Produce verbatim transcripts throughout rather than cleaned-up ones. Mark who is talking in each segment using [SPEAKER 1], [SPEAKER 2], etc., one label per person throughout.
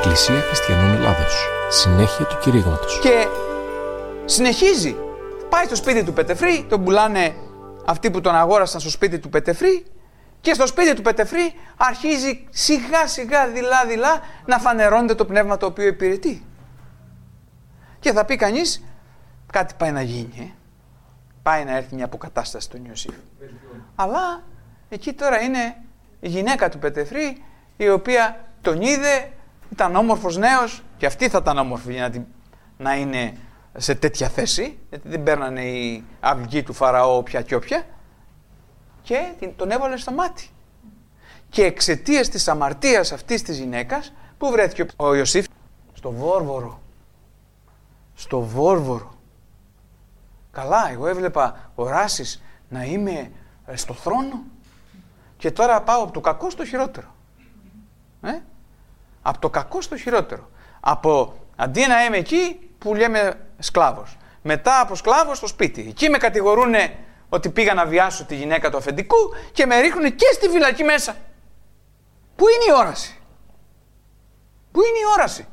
[SPEAKER 1] Εκκλησία Χριστιανών Ελλάδος. Συνέχεια του κηρύγματος.
[SPEAKER 2] Και συνεχίζει. Πάει στο σπίτι του Πετεφρή, τον πουλάνε αυτοί που τον αγόρασαν στο σπίτι του Πετεφρή, και στο σπίτι του Πετεφρή αρχίζει σιγά σιγά δειλά δειλά να φανερώνεται το πνεύμα το οποίο υπηρετεί. Και θα πει κανείς, κάτι πάει να γίνει, ε? πάει να έρθει μια αποκατάσταση στον Ιωσήφ. Αλλά εκεί τώρα είναι η γυναίκα του Πετεφρή, η οποία τον είδε, ήταν όμορφος νέος, και αυτή θα ήταν όμορφη για να, την, να είναι σε τέτοια θέση, γιατί δεν παίρνανε οι αυγοί του Φαραώ όποια και όποια, και τον έβαλε στο μάτι. Και εξαιτίας της αμαρτίας αυτής της γυναίκας, που βρέθηκε ο Ιωσήφ? Στο Βόρβορο. Στο Βόρβορο. Καλά, εγώ έβλεπα οράσεις να είμαι στο θρόνο, και τώρα πάω από το κακό στο χειρότερο. Ε? Από το κακό στο χειρότερο. Από, αντί να είμαι εκεί που λέμε σκλάβος, μετά από σκλάβος στο σπίτι. Εκεί με κατηγορούνε ότι πήγα να βιάσω τη γυναίκα του αφεντικού και με ρίχνουν και στη φυλακή μέσα. Πού είναι η όραση? Πού είναι η όραση?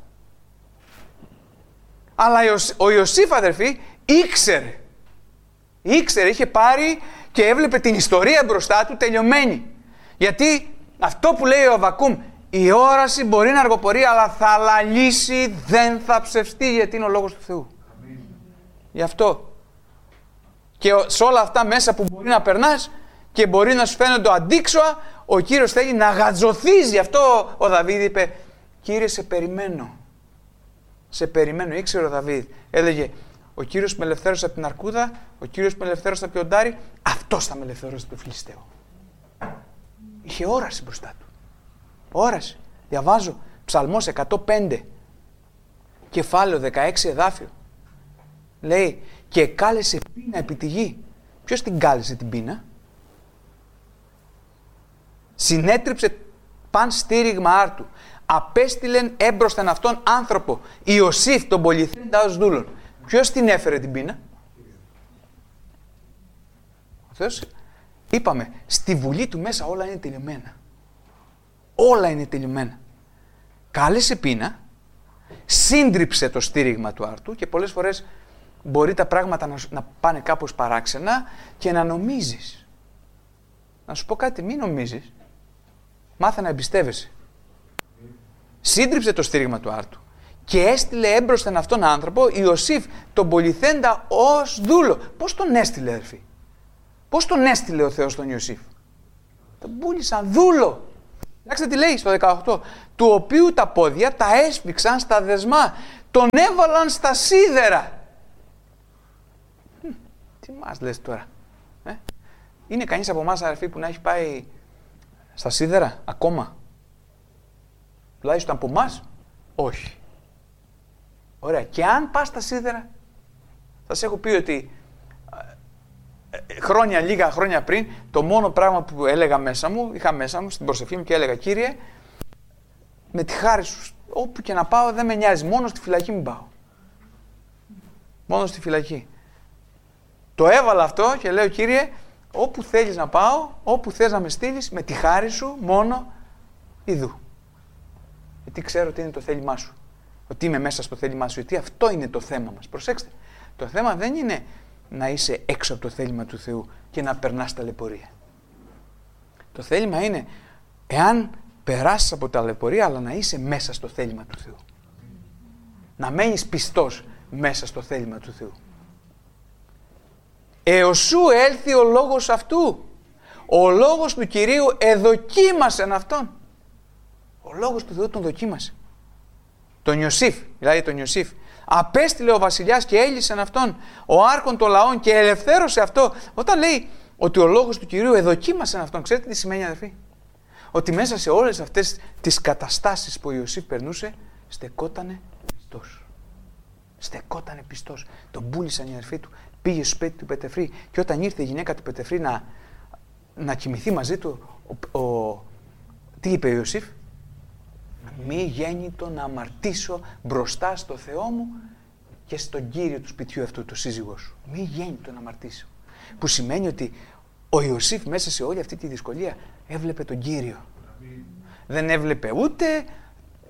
[SPEAKER 2] Αλλά ο Ιωσήφ, αδερφοί, ήξερε. Ήξερε, είχε πάρει και έβλεπε την ιστορία μπροστά του τελειωμένη. Γιατί αυτό που λέει ο Αββακούμ, η όραση μπορεί να αργοπορεί, αλλά θα λαλήσει, δεν θα ψευστεί, γιατί είναι ο λόγος του Θεού. Αμήν. Γι' αυτό. Και σε όλα αυτά μέσα που μπορεί να περνάς και μπορεί να σου φαίνονται αντίξωα, ο Κύριος θέλει να γατζωθείς. Γι' αυτό ο Δαβίδ είπε, Κύριε, σε περιμένω. Σε περιμένω. Ήξερε ο Δαβίδ. Έλεγε, ο Κύριος με ελευθέρωσε από την αρκούδα, ο Κύριος με ελευθέρωσε από το πιοντάρι, αυτός θα με ελευθερώσει από το Φιλιστέο. Είχε όραση μπροστά του. Όραση. Διαβάζω Ψαλμός εκατόν πέντε, κεφάλαιο δεκαέξι, εδάφιο. Λέει, και κάλεσε πείνα επί τη γη. Ποιος την κάλεσε την πείνα? Συνέτριψε παν στήριγμα άρτου. Απέστειλεν έμπροσθεν αυτόν άνθρωπο, Ιωσήφ τον πολυθρήντα ως δούλον. Ποιος την έφερε την πείνα? Ο Θεός. Είπαμε, στη βουλή του μέσα όλα είναι τελειωμένα. Όλα είναι τελειωμένα. Κάλεσε πείνα, σύντριψε το στήριγμα του άρτου, και πολλές φορές μπορεί τα πράγματα να, να πάνε κάπως παράξενα και να νομίζεις. Να σου πω κάτι, μην νομίζεις. Μάθε να εμπιστεύεσαι. Σύντριψε το στήριγμα του άρτου και έστειλε έμπροσθεν αυτόν άνθρωπο, Ιωσήφ τον πολυθέντα ως δούλο. Πώς τον έστειλε, αδερφοί? Πώς τον έστειλε ο Θεός τον Ιωσήφ? Τον πούλησαν δούλο. Κοιτάξτε τι λέει στο δεκαοκτώ. Του οποίου τα πόδια τα έσφιξαν στα δεσμά. Τον έβαλαν στα σίδερα. Hm, τι μας λες τώρα? Ε? Είναι κανείς από εμάς, αδερφοί, που να έχει πάει στα σίδερα ακόμα? Τουλάχιστον από εμάς, όχι. Ωραία. Και αν πας στα σίδερα, θα σε έχω πει ότι χρόνια, λίγα χρόνια πριν, το μόνο πράγμα που έλεγα μέσα μου, είχα μέσα μου στην προσευχή μου και έλεγα, Κύριε, με τη χάρη σου, όπου και να πάω δεν με νοιάζει, μόνο στη φυλακή μην πάω. Μόνο στη φυλακή. Το έβαλα αυτό και λέω, Κύριε, όπου θέλεις να πάω, όπου θες να με στείλεις, με τη χάρη σου, μόνο ιδού. Γιατί ξέρω ότι είναι το θέλημά σου. Ότι είμαι μέσα στο θέλημά σου. Γιατί αυτό είναι το θέμα μας. Προσέξτε. Το θέμα δεν είναι να είσαι έξω από το θέλημα του Θεού και να περνάς ταλαιπωρία. Το θέλημα είναι, εάν περάσεις από ταλαιπωρία, αλλά να είσαι μέσα στο θέλημα του Θεού. Να μένεις πιστός μέσα στο θέλημα του Θεού. Έως σου έλθει ο λόγος αυτού. Ο λόγος του Κυρίου εδοκίμασεν αυτόν. Ο λόγος του Θεού τον δοκίμασε. Τον Ιωσήφ, δηλαδή τον Ιωσήφ. Απέστειλε ο βασιλιάς και έλυσεν αυτόν, ο άρχον των λαών, και ελευθέρωσε αυτό. Όταν λέει ότι ο λόγος του Κυρίου εδοκίμασεν αυτόν, ξέρετε τι σημαίνει, αδερφοί? Ότι μέσα σε όλες αυτές τις καταστάσεις που ο Ιωσήφ περνούσε, στεκότανε πιστός. Στεκότανε πιστός. Τον πούλησαν οι αδερφοί του, πήγε στο σπίτι του Πετεφρή, και όταν ήρθε η γυναίκα του Πετεφρή να, να κοιμηθεί μαζί του, ο, ο, τι είπε ο Ιωσήφ? Μη γέννητο να αμαρτήσω μπροστά στο Θεό μου και στον Κύριο του σπιτιού αυτού, το σύζυγό σου. Μη γέννητο να αμαρτήσω. Που σημαίνει ότι ο Ιωσήφ μέσα σε όλη αυτή τη δυσκολία έβλεπε τον Κύριο. Δεν έβλεπε ούτε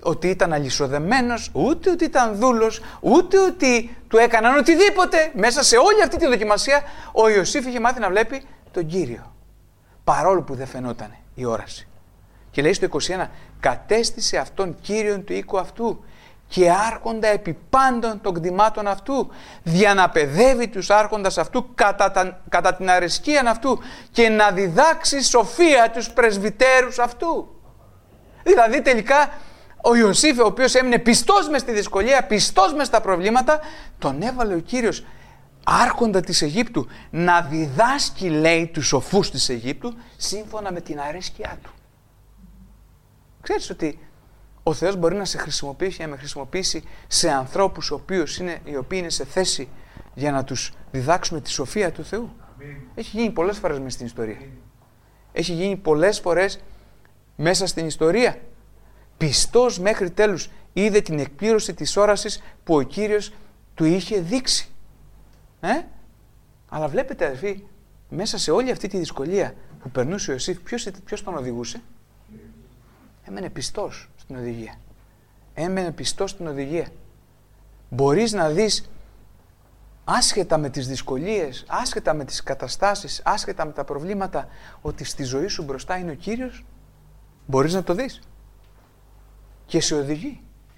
[SPEAKER 2] ότι ήταν αλυσοδεμένος, ούτε ότι ήταν δούλος, ούτε ότι του έκαναν οτιδήποτε. Μέσα σε όλη αυτή τη δοκιμασία ο Ιωσήφ είχε μάθει να βλέπει τον Κύριο. Παρόλο που δεν φαινόταν η όραση. Και λέει στο είκοσι ένα, κατέστησε αυτόν Κύριον του οίκου αυτού και άρχοντα επί πάντων των κτημάτων αυτού, για να παιδεύει τους άρχοντας αυτού κατά, τα, κατά την αρεσκία αυτού και να διδάξει σοφία τους πρεσβυτέρους αυτού. Δηλαδή τελικά ο Ιωσήφ, ο οποίος έμεινε πιστός μες στη δυσκολία, πιστός μες στα προβλήματα, τον έβαλε ο Κύριος άρχοντα της Αιγύπτου να διδάσκει, λέει, τους σοφούς της Αιγύπτου σύμφωνα με την αρέσκειά του. Ξέρεις ότι ο Θεός μπορεί να σε χρησιμοποιήσει, να με χρησιμοποιήσει σε ανθρώπους οι οποίοι είναι, οι οποίοι είναι σε θέση για να τους διδάξουμε τη σοφία του Θεού. Αμήν. Έχει γίνει πολλές φορές μέσα στην ιστορία. Αμήν. Έχει γίνει πολλές φορές μέσα στην ιστορία. Πιστός μέχρι τέλους είδε την εκπλήρωση της όρασης που ο Κύριος του είχε δείξει. Ε? Αλλά βλέπετε, αδελφοί, μέσα σε όλη αυτή τη δυσκολία που περνούσε ο Ιωσήφ, ποιος, ποιος τον οδηγούσε? Έμενε πιστός στην οδηγία. Έμενε πιστός στην οδηγία. Μπορείς να δεις, άσχετα με τις δυσκολίες, άσχετα με τις καταστάσεις, άσχετα με τα προβλήματα, ότι στη ζωή σου μπροστά είναι ο Κύριος. Μπορείς να το δεις. Και σε οδηγεί.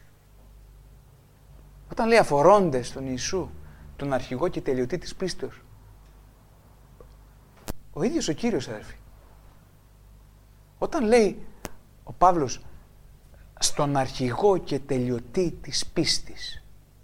[SPEAKER 2] Όταν λέει αφορώντες τον Ιησού, τον αρχηγό και τελειωτή της πίστεως, ο ίδιος ο Κύριος, αδερφοί. Όταν λέει ο Παύλος στον αρχηγό και τελειωτή της πίστης,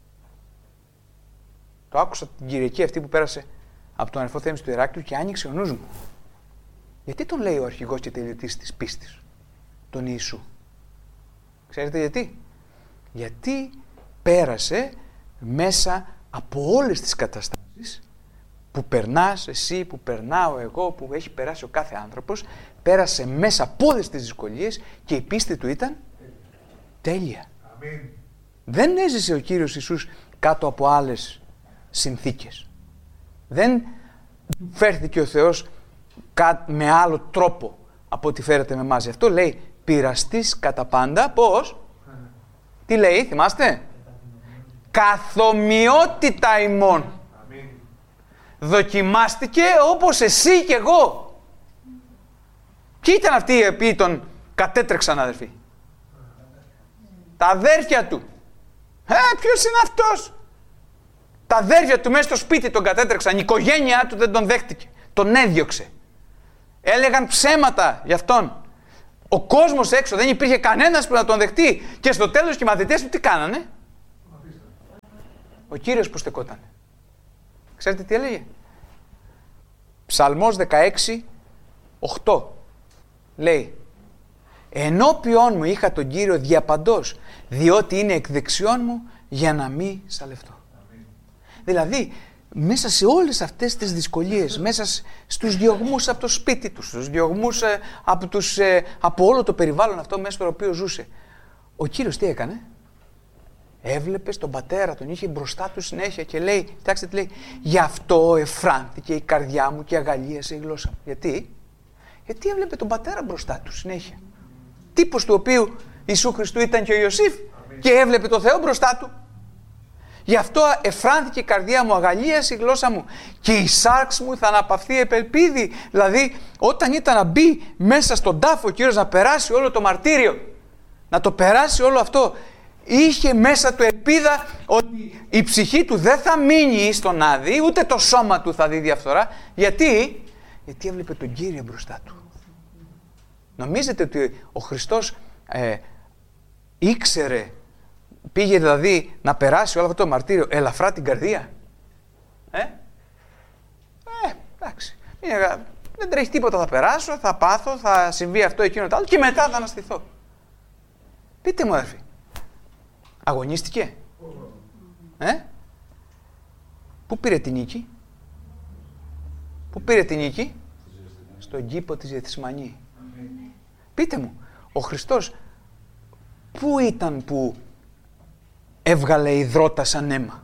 [SPEAKER 2] το άκουσα την Κυριακή αυτή που πέρασε από τον αδερφό Θέμης του Ηράκλειου και άνοιξε ο νους μου. Γιατί τον λέει ο αρχηγός και τελειωτής της πίστης, τον Ιησού? Ξέρετε γιατί? Γιατί πέρασε μέσα από όλες τις καταστάσεις που περνάς εσύ, που περνάω εγώ, που έχει περάσει ο κάθε άνθρωπος, πέρασε μέσα από όλες τις δυσκολίες και η πίστη του ήταν τέλεια. Αμήν. Δεν έζησε ο Κύριος Ιησούς κάτω από άλλες συνθήκες. Δεν φέρθηκε ο Θεός με άλλο τρόπο από ό,τι φέρεται με εμάς. Γι' αυτό λέει πειραστής κατά πάντα, πώς? Τι λέει, θυμάστε? Καθομοιότητα ημών. Αμήν. Δοκιμάστηκε όπως εσύ και εγώ. Ποιοι ήταν αυτοί οι οποίοι τον κατέτρεξαν, αδερφοί? Τα αδέρφια του. Ε, ποιος είναι αυτός? Τα αδέρφια του μέσα στο σπίτι τον κατέτρεξαν. Η οικογένειά του δεν τον δέχτηκε. Τον έδιωξε. Έλεγαν ψέματα γι' αυτόν. Ο κόσμος έξω, δεν υπήρχε κανένας που να τον δεχτεί. Και στο τέλος και οι μαθητές του τι κάνανε? Ο Κύριος που στεκόταν. Ξέρετε τι έλεγε? Ψαλμός δεκαέξι, οκτώ. Λέει, ενώπιόν μου είχα τον Κύριο διαπαντός, διότι είναι εκ δεξιών μου για να μην σαλευτώ. Αμήν. Δηλαδή, μέσα σε όλες αυτές τις δυσκολίες, μέσα στους διωγμούς από το σπίτι τους, στους διωγμούς από, τους, από όλο το περιβάλλον αυτό μέσα στο οποίο ζούσε, ο Κύριος τι έκανε? Έβλεπε τον πατέρα, τον είχε μπροστά του συνέχεια και λέει, κοιτάξτε τι λέει, γι' αυτό εφράνθηκε η καρδιά μου και αγαλίασε η γλώσσα μου. Γιατί? Γιατί έβλεπε τον πατέρα μπροστά του συνέχεια. Τύπος του οποίου Ιησού Χριστού ήταν και ο Ιωσήφ. Αμήν. Και έβλεπε τον Θεό μπροστά του. Γι' αυτό εφράνθηκε η καρδιά μου, αγαλίασε η γλώσσα μου και η σάρξ μου θα αναπαυθεί επελπίδη. Δηλαδή, όταν ήταν να μπει μέσα στον τάφο ο Κύριος να περάσει όλο το μαρτύριο, να το περάσει όλο αυτό, είχε μέσα του ελπίδα ότι η ψυχή του δεν θα μείνει στον άδει, ούτε το σώμα του θα δει διαφθορά. Γιατί? Γιατί έβλεπε τον Κύριο μπροστά του. Νομίζετε ότι ο Χριστός ε, ήξερε, πήγε δηλαδή να περάσει όλο αυτό το μαρτύριο ελαφρά την καρδία? Ε, ε εντάξει. Δεν τρέχει τίποτα, θα περάσω, θα πάθω, θα συμβεί αυτό, εκείνο, το άλλο και μετά θα αναστηθώ. Πείτε μου, αδερφοί. Αγωνίστηκε. Ε? Πού πήρε την νίκη? Πού πήρε την νίκη? Στον κήπο της Γεθσιμανή. Πείτε μου, ο Χριστός πού ήταν που έβγαλε υδρότα σαν αίμα?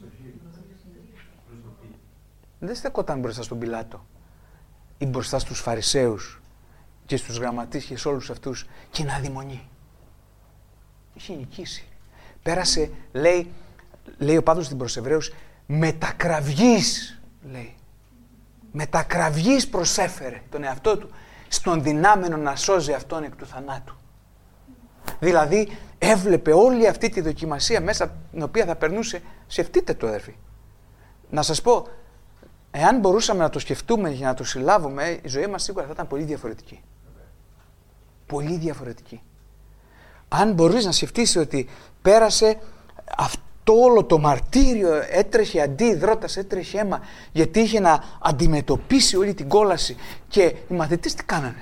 [SPEAKER 2] Δεν στεκόταν μπροστά στον Πιλάτο ή μπροστά στους Φαρισαίους και στους γραμματείς και σε όλους αυτούς και να αδειμονεί. Είχε νικήσει. Πέρασε, λέει, λέει ο Παύλος στην προς Εβραίους, μετακραυγής, λέει. Μετακραυγής προσέφερε τον εαυτό του στον δυνάμενο να σώζει αυτόν εκ του θανάτου. Δηλαδή έβλεπε όλη αυτή τη δοκιμασία μέσα την οποία θα περνούσε. Σκεφτείτε το, αδερφοί. Να σας πω, εάν μπορούσαμε να το σκεφτούμε για να το συλλάβουμε, η ζωή μας σίγουρα θα ήταν πολύ διαφορετική. Πολύ διαφορετική. Αν μπορείς να σκεφτείς ότι πέρασε αυτό όλο το μαρτύριο, έτρεχε αντίδροτας, έτρεχε αίμα, γιατί είχε να αντιμετωπίσει όλη την κόλαση, και οι μαθητές τι κάνανε?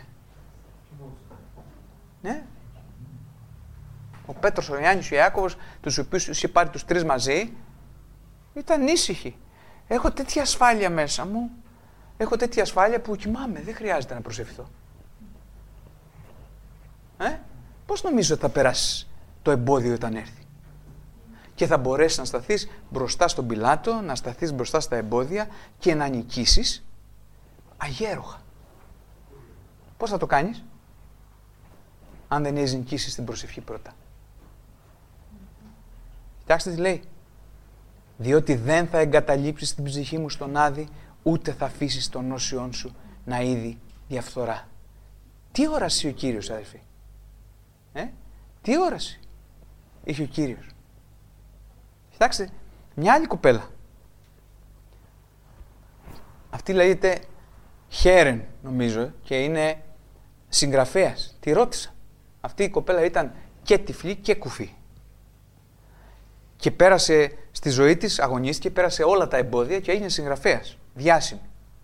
[SPEAKER 2] Ναι. Ο Πέτρος, ο Ιάννης, ο Ιάκωβος, τους οποίους είχε πάρει τους τρεις μαζί, ήταν ήσυχοι. Έχω τέτοια ασφάλεια μέσα μου, έχω τέτοια ασφάλεια που κοιμάμαι, δεν χρειάζεται να προσευχηθώ. Ε? Πώς νομίζεις ότι θα περάσεις το εμπόδιο όταν έρθει? Και θα μπορέσεις να σταθείς μπροστά στον Πιλάτο, να σταθείς μπροστά στα εμπόδια και να νικήσεις αγέροχα. Πώς θα το κάνεις? Αν δεν έχεις νικήσει την προσευχή πρώτα. Κοιτάξτε τι λέει. Διότι δεν θα εγκαταλείψεις την ψυχή μου στον Άδη, ούτε θα αφήσεις τον όσιόν σου να είδει διαφθορά. Τι όραση ο Κύριος, αδελφοί? Ε? Τι όραση είχε ο Κύριος? Κοιτάξτε, μια άλλη κοπέλα. Αυτή λέγεται Χέρεν, νομίζω, και είναι συγγραφέας. Τη ρώτησα. Αυτή η κοπέλα ήταν και τυφλή και κουφή. Και πέρασε στη ζωή της, αγωνίστηκε, πέρασε όλα τα εμπόδια και έγινε συγγραφέας, διάσημη.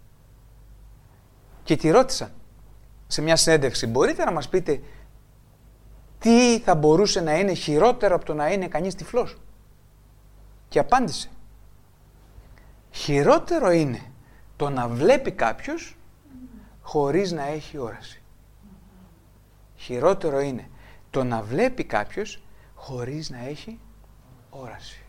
[SPEAKER 2] Και τη ρώτησα σε μια συνέντευξη, μπορείτε να μας πείτε τι θα μπορούσε να είναι χειρότερο από το να είναι κανείς τυφλός? Και απάντησε, χειρότερο είναι το να βλέπει κάποιος χωρίς να έχει όραση. Χειρότερο είναι το να βλέπει κάποιος χωρίς να έχει όραση.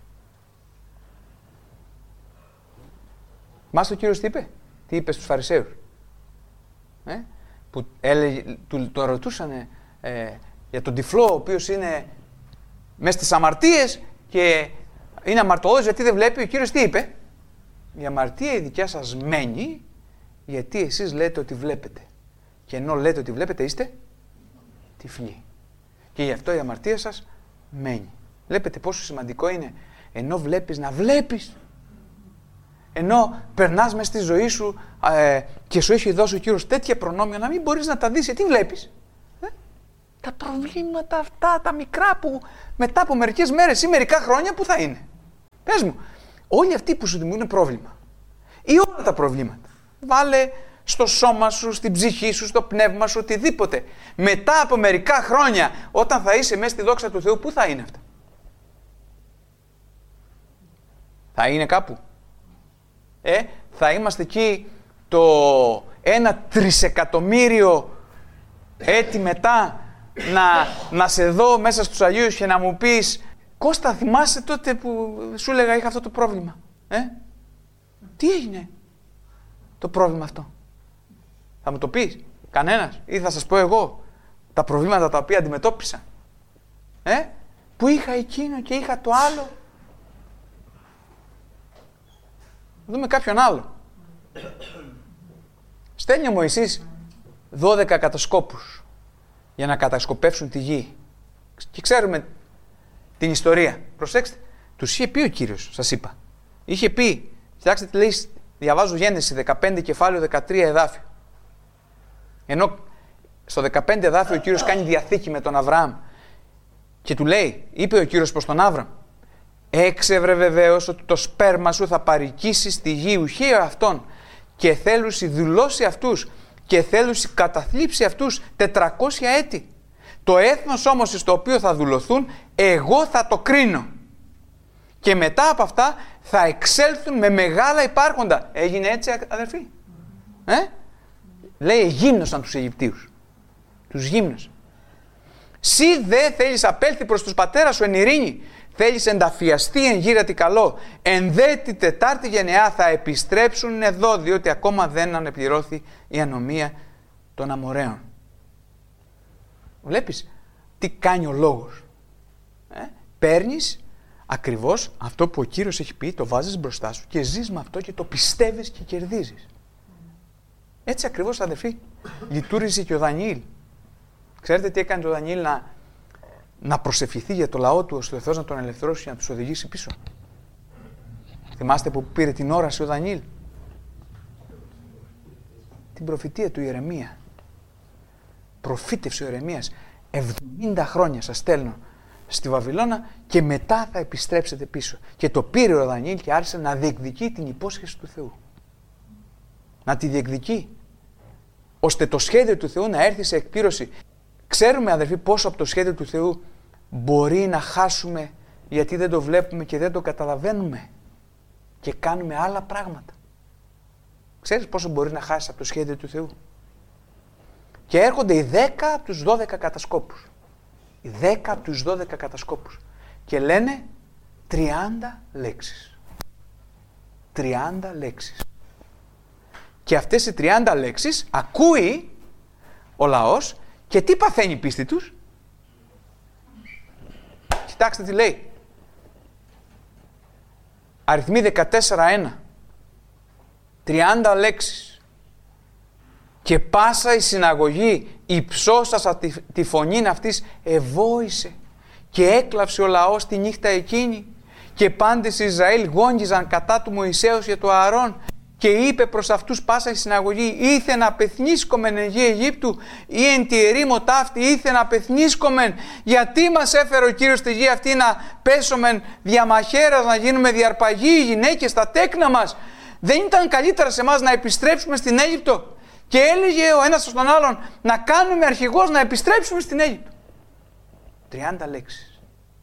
[SPEAKER 2] Μάστε ο Κύριος τι είπε? Τι είπε στους Φαρισαίους? Ε? Που έλεγε, του, το ρωτούσανε ε, για τον τυφλό, ο οποίος είναι μες στις αμαρτίες και είναι αμαρτωλός γιατί δεν βλέπει. Ο Κύριος τι είπε? Η αμαρτία η δικιά σας μένει γιατί εσείς λέτε ότι βλέπετε. Και ενώ λέτε ότι βλέπετε είστε τυφλοί. Και γι' αυτό η αμαρτία σας μένει. Βλέπετε πόσο σημαντικό είναι ενώ βλέπεις να βλέπεις. Ενώ περνάς μες στη ζωή σου ε, και σου έχει δώσει ο Κύριος τέτοια προνόμια να μην μπορείς να τα δεις. Τι βλέπεις? Ε? Τα προβλήματα αυτά, τα μικρά που μετά από μερικές μέρες ή μερικά χρόνια που θα είναι. Πες μου, όλοι αυτοί που σου δημιουργούν πρόβλημα ή όλα τα προβλήματα, βάλε στο σώμα σου, στην ψυχή σου, στο πνεύμα σου, οτιδήποτε. Μετά από μερικά χρόνια, όταν θα είσαι μέσα στη δόξα του Θεού, πού θα είναι αυτά? Θα είναι κάπου. Ε, θα είμαστε εκεί το ένα τρισεκατομμύριο έτη μετά να, να σε δω μέσα στους Αγίους και να μου πεις, Κώστα, θυμάσαι τότε που σου έλεγα είχα αυτό το πρόβλημα? Ε? Τι έγινε το πρόβλημα αυτό? Θα μου το πεις κανένας? Ή θα σας πω εγώ τα προβλήματα τα οποία αντιμετώπισα? Ε? Που είχα εκείνο και είχα το άλλο. Δούμε κάποιον άλλο. Στέλνει ο Μωυσής δώδεκα κατασκόπους για να κατασκοπεύσουν τη γη. Και ξέρουμε την ιστορία. Προσέξτε, τους είχε πει ο Κύριος, σας είπα. Είχε πει, κοιτάξτε τι λέει, διαβάζω Γένεση δεκαπέντε κεφάλαιο δεκατρία εδάφιο. Ενώ στο δεκαπέντε εδάφιο ο Κύριος κάνει διαθήκη με τον Αβραάμ και του λέει, είπε ο Κύριος προς τον Άβραμ, έξευρε βεβαίως ότι το σπέρμα σου θα παροικήσει στη γη ουχαίο αυτών και θέλουσι δουλώσει αυτούς και θέλουσι καταθλίψει αυτούς τετρακόσια έτη. Το έθνος όμως στο οποίο θα δουλωθούν, εγώ θα το κρίνω. Και μετά από αυτά θα εξέλθουν με μεγάλα υπάρχοντα. Έγινε έτσι, αδερφοί? Ε? Λέει, γύμνωσαν τους Αιγυπτίους. Τους γύμνωσαν. Συ δε θέλεις απέλθει προς τους πατέρας σου εν ειρήνη. Θέλεις ενταφιαστεί εν γύρατη καλό. Εν δε τη τετάρτη γενεά θα επιστρέψουν εδώ, διότι ακόμα δεν ανεπληρώθη η ανομία των Αμοραίων. Βλέπεις τι κάνει ο λόγος. παίρνεις ακριβώς αυτό που ο Κύριος έχει πει, το βάζεις μπροστά σου και ζεις με αυτό και το πιστεύεις και κερδίζεις. Έτσι ακριβώς, αδερφοί, λειτουργήσε και ο Δανιήλ. Ξέρετε τι έκανε το Δανιήλ? Να, να προσευχηθεί για το λαό του, ώστε ο Θεός να τον ελευθερώσει και να τους οδηγήσει πίσω. Θυμάστε που πήρε την όραση ο Δανιήλ? Την προφητεία του Ιερεμία. Προφήτευσε ο Ιερεμίας. εβδομήντα χρόνια σας στέλνω στη Βαβυλώνα και μετά θα επιστρέψετε πίσω. Και το πήρε ο Δανιήλ και άρχισε να διεκδικεί την υπόσχεση του Θεού. Να τη διεκδικεί, ώστε το σχέδιο του Θεού να έρθει σε εκπλήρωση. Ξέρουμε, αδερφοί, πόσο από το σχέδιο του Θεού μπορεί να χάσουμε γιατί δεν το βλέπουμε και δεν το καταλαβαίνουμε και κάνουμε άλλα πράγματα. Ξέρεις πόσο μπορεί να χάσεις από το σχέδιο του Θεού? Και έρχονται οι δέκα από τους δώδεκα κατασκόπους. Οι δέκα από τους δώδεκα κατασκόπους. Και λένε τριάντα λέξεις. τριάντα λέξεις. Και αυτές οι τριάντα λέξεις ακούει ο λαός και τι παθαίνει η πίστη τους? Κοιτάξτε τι λέει. Αριθμοί δεκατέσσερα ένα. τριάντα λέξεις. Και πάσα η συναγωγή υψώσασα τη, τη φωνήν αυτής ευόησε και έκλαψε ο λαός τη νύχτα εκείνη και πάντες οι Ισραήλ γόγγιζαν κατά του Μωυσέως και του Ααρών και είπε προς αυτούς πάσα η συναγωγή ήθε να πεθνίσκομεν εν γη Αιγύπτου ή εν τη ερήμο ταύτη ήθε να πεθνίσκομεν, γιατί μας έφερε ο Κύριος στη γη αυτή να πέσομεν διαμαχαίρας, να γίνουμε διαρπαγοί οι γυναίκες, τα τέκνα μας? Δεν ήταν καλύτερα σε εμάς να επιστρέψουμε στην Αίγυπτο? Και έλεγε ο ένας στον άλλον να κάνουμε αρχηγός να επιστρέψουμε στην Αίγυπτο. τριάντα λέξεις.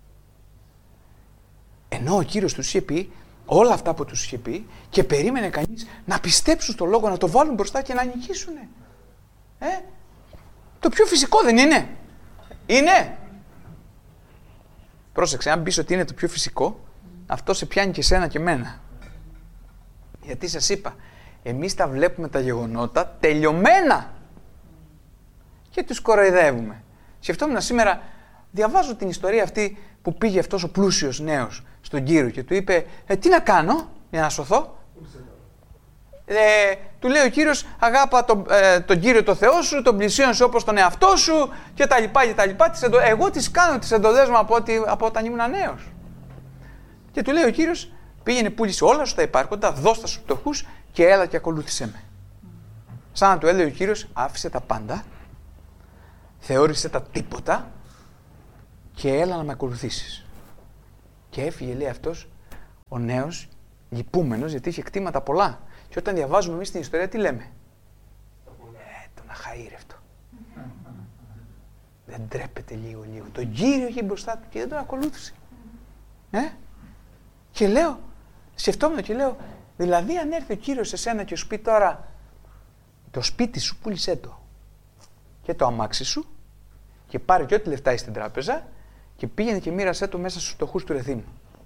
[SPEAKER 2] Ενώ ο Κύριος τους είχε πει όλα αυτά που τους είχε πει και περίμενε κανείς να πιστέψουν στο λόγο, να το βάλουν μπροστά και να νικήσουν. Ε? Το πιο φυσικό δεν είναι? Είναι. Πρόσεξε, αν πεις ότι είναι το πιο φυσικό, αυτό σε πιάνει και σένα και μένα. Γιατί σας είπα, εμείς τα βλέπουμε τα γεγονότα τελειωμένα και τους κοροϊδεύουμε. Σκεφτόμουν σήμερα, διαβάζω την ιστορία αυτή που πήγε αυτός ο πλούσιος νέος στον Κύριο και του είπε ε, τι να κάνω για να σωθώ? Ε, του λέει ο Κύριος αγάπα τον, ε, τον Κύριο το Θεό σου, τον πλησίον σου όπως τον εαυτό σου και τα λοιπά και τα λοιπά. Τις εντο... Εγώ τις κάνω τις εντολές μου από, ότι, από όταν ήμουν νέος. Και του λέει ο Κύριος πήγαινε, πούλησε όλα σου τα υπάρχοντα, δώσ' τα στους φτωχούς και έλα και ακολούθησέ με. Σαν να του έλεγε ο Κύριος άφησε τα πάντα, θεώρησε τα τίποτα και έλα να με ακολουθήσεις. Και έφυγε, λέει αυτός ο νέος λυπούμενος γιατί είχε κτήματα πολλά. Και όταν διαβάζουμε εμείς την ιστορία τι λέμε? Ε, τον αχαήρευτο. Δεν τρέπεται λίγο λίγο. Τον Κύριο είχε μπροστά του και δεν τον ακολούθησε. Ε? Και λέω, σκεφτόμουν και λέω, δηλαδή αν έρθει ο Κύριος σε σένα και σου πει τώρα το σπίτι σου πούλησέ το και το αμάξι σου και πάρε και ό,τι λεφτά έχει στην τράπεζα και πήγαινε και μοίρασέ το μέσα στους φτωχούς του Ρεθύμου.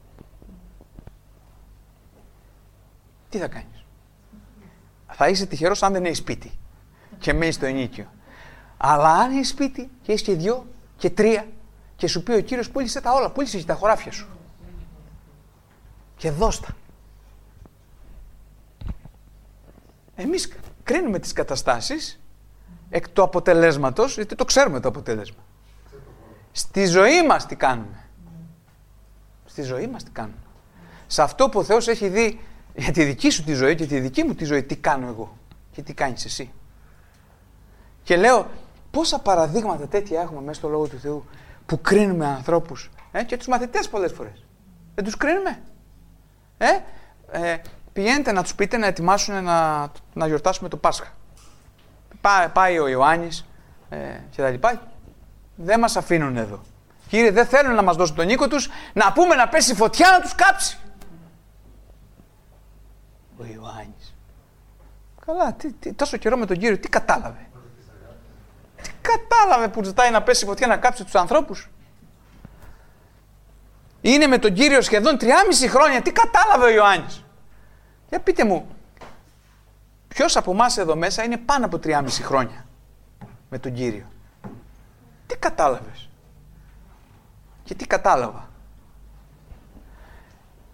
[SPEAKER 2] Τι θα κάνεις? Θα είσαι τυχερός αν δεν έχεις σπίτι και μένεις στο ενίκιο. Αλλά αν έχεις σπίτι και έχεις και δυο και τρία και σου πει ο Κύριος πούλησε τα όλα, πούλησε και τα χωράφια σου και δώστα. Εμείς κρίνουμε τις καταστάσεις εκ του αποτελέσματος, γιατί το ξέρουμε το αποτέλεσμα. Στη ζωή μας τι κάνουμε. Στη ζωή μας τι κάνουμε. Σε αυτό που ο Θεός έχει δει για τη δική σου τη ζωή και τη δική μου τη ζωή, τι κάνω εγώ και τι κάνεις εσύ. Και λέω, πόσα παραδείγματα τέτοια έχουμε μέσα στο Λόγο του Θεού που κρίνουμε ανθρώπους ε, και τους μαθητές πολλές φορές. Δεν τους κρίνουμε. Ε, ε, πηγαίνετε να τους πείτε να ετοιμάσουν να, να γιορτάσουμε το Πάσχα. Πά, πάει ο Ιωάννης ε, και τα λοιπά. Δεν μας αφήνουν εδώ. Κύριε, δεν θέλουν να μας δώσουν τον οίκο τους, να πούμε να πέσει φωτιά να τους κάψει. Ο Ιωάννης. Καλά, τι, τι, τόσο καιρό με τον Κύριο, τι κατάλαβε. Τι κατάλαβε που ζητάει να πέσει φωτιά να κάψει τους ανθρώπους. Είναι με τον Κύριο σχεδόν τριάμιση χρόνια, τι κατάλαβε ο Ιωάννης. Για πείτε μου, ποιος από εμάς εδώ μέσα είναι πάνω από τριάμιση χρόνια με τον Κύριο. Τι κατάλαβες? Και τι κατάλαβα?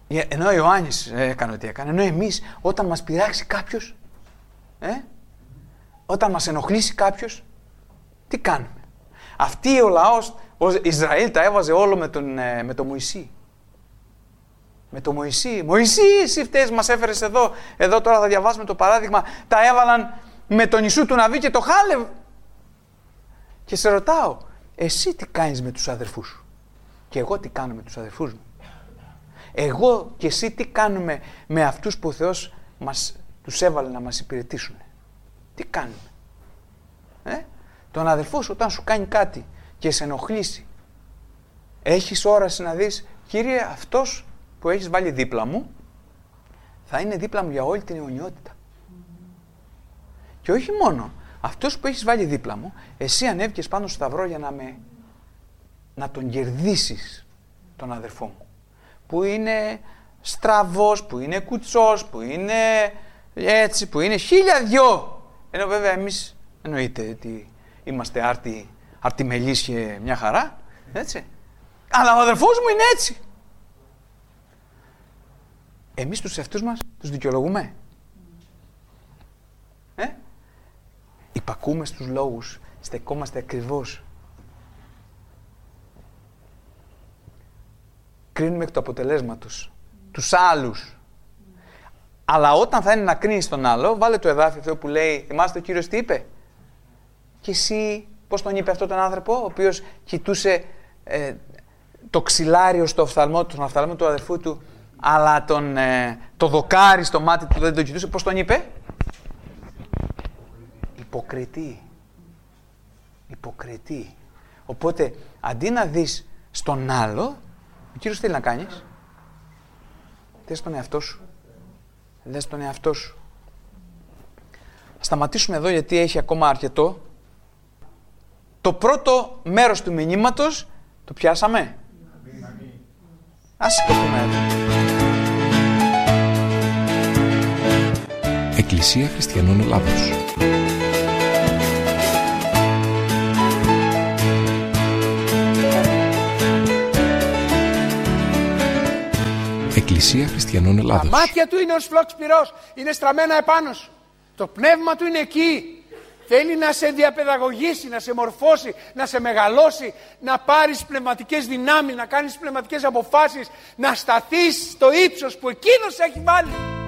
[SPEAKER 2] Ενώ ο Ιωάννης έκανε ό,τι έκανε, ενώ εμείς όταν μας πειράξει κάποιος, ε, όταν μας ενοχλήσει κάποιος, τι κάνουμε? Αυτή ο λαός, ο Ισραήλ τα έβαζε όλο με τον, με τον Μωυσή. Με τον Μωυσή. Μωυσή, εσύ φταίς, μας έφερες εδώ. Εδώ τώρα θα διαβάσουμε το παράδειγμα. Τα έβαλαν με τον Ιησού του Ναβί και το Χάλευ. Και σε ρωτάω, εσύ τι κάνεις με τους αδερφούς σου? Και εγώ τι κάνω με τους αδερφούς μου? Εγώ και εσύ τι κάνουμε με αυτούς που ο Θεός μας, τους έβαλε να μας υπηρετήσουν? Τι κάνουμε? Ε? Τον αδερφό σου όταν σου κάνει κάτι και σε ενοχλήσει, έχεις όραση να δεις, Κύριε, αυτός που έχεις βάλει δίπλα μου θα είναι δίπλα μου για όλη την αιωνιότητα. Και όχι μόνο, αυτός που έχεις βάλει δίπλα μου, εσύ ανέβηκες πάνω στο σταυρό για να, με, να τον κερδίσεις τον αδερφό μου, που είναι στραβός, που είναι κουτσός, που είναι έτσι, που είναι χίλια δυο. Ενώ βέβαια εμείς εννοείται ότι είμαστε άρτη, αρτιμελείς και μια χαρά, έτσι. Αλλά ο αδερφός μου είναι έτσι. Εμείς τους εαυτούς μας τους δικαιολογούμε. Ε? Υπακούμε στους λόγους, στεκόμαστε ακριβώς. Κρίνουμε εκ του αποτελέσματος τους άλλους. Αλλά όταν θα είναι να κρίνεις τον άλλο, βάλε το εδάφιο αυτό που λέει, θυμάστε ο Κύριος τι είπε? Και εσύ πώς τον είπε αυτό τον άνθρωπο, ο οποίος κοιτούσε ε, το ξυλάριο στο οφθαλμό, τον οφθαλμό του αδερφού του, αλλά τον, ε, το δοκάρι στο μάτι του δεν τον κοιτούσε, πώς τον είπε? Υποκριτή. Υποκριτή. Οπότε, αντί να δεις στον άλλο, ο Κύριος θέλει να κάνεις. Δες τον εαυτό σου. Δες τον εαυτό σου. Σταματήσουμε εδώ γιατί έχει ακόμα αρκετό. Το πρώτο μέρος του μηνύματος το πιάσαμε. Ας σηκωθούμε εδώ.
[SPEAKER 1] Εκκλησία Χριστιανών Ελλάδος. Εκκλησία Χριστιανών Ελλάδος.
[SPEAKER 3] Τα μάτια του είναι ως φλόξ πυρός, είναι στραμμένα επάνω σου. Το πνεύμα του είναι εκεί. Θέλει να σε διαπαιδαγωγήσει, να σε μορφώσει, να σε μεγαλώσει, να πάρεις πνευματικές δυνάμεις, να κάνεις πνευματικές αποφάσεις, να σταθείς στο ύψος που εκείνος έχει βάλει.